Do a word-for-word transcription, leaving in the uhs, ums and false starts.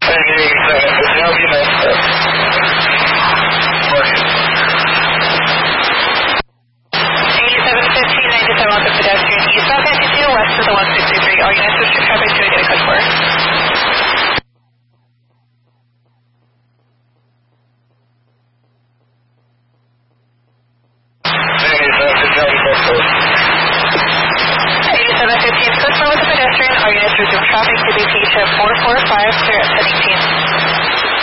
eighty-seven fifteen, ninety-seven on the pedestrian eastbound ninety-two west of the one sixty-three. All units restrict traffic to a code four. eighty-seven fifteen, code four with the pedestrian. All units resume traffic to the T-ship four four five, clear at seventeen.